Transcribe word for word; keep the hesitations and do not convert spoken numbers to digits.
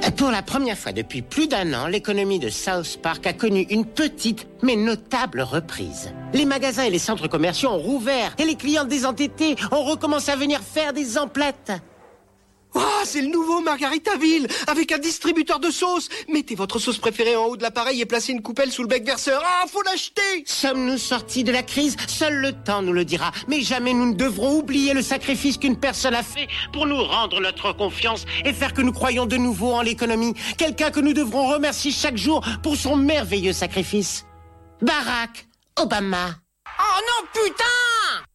Pour la première fois depuis plus d'un an, l'économie de South Park a connu une petite mais notable reprise. Les magasins et les centres commerciaux ont rouvert et les clients désendettés ont recommencé à venir faire des emplettes. Oh, c'est le nouveau Margaritaville, avec un distributeur de sauces. Mettez votre sauce préférée en haut de l'appareil et placez une coupelle sous le bec verseur. Ah, faut l'acheter! Sommes-nous sortis de la crise? Seul le temps nous le dira. Mais jamais nous ne devrons oublier le sacrifice qu'une personne a fait pour nous rendre notre confiance et faire que nous croyions de nouveau en l'économie. Quelqu'un que nous devrons remercier chaque jour pour son merveilleux sacrifice. Barack Obama. Oh non, putain!